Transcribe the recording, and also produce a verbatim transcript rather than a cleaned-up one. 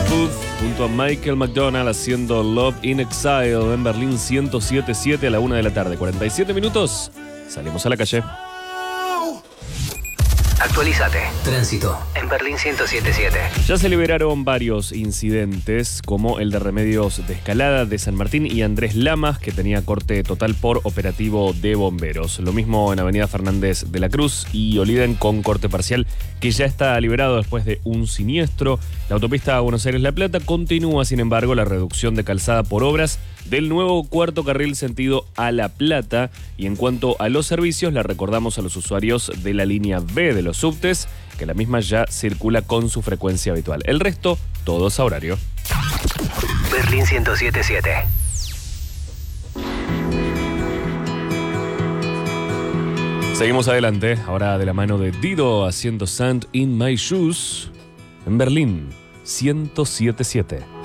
Booth junto a Michael McDonald haciendo Love in Exile en Berlín ciento siete punto siete a la una de la tarde. cuarenta y siete minutos. Salimos a la calle. Actualízate. Tránsito en Berlín ciento siete punto siete. Ya se liberaron varios incidentes, como el de Remedios de Escalada de San Martín y Andrés Lamas, que tenía corte total por operativo de bomberos. Lo mismo en Avenida Fernández de la Cruz y Oliden con corte parcial, que ya está liberado después de un siniestro. La autopista Buenos Aires-La Plata continúa, sin embargo, la reducción de calzada por obras del nuevo cuarto carril sentido a La Plata. Y en cuanto a los servicios, le recordamos a los usuarios de la línea B de los subtes que la misma ya circula con su frecuencia habitual. El resto, todos a horario. Berlín ciento siete punto siete. Seguimos adelante, ahora de la mano de Dido haciendo Sand in My Shoes en Berlín ciento siete punto siete.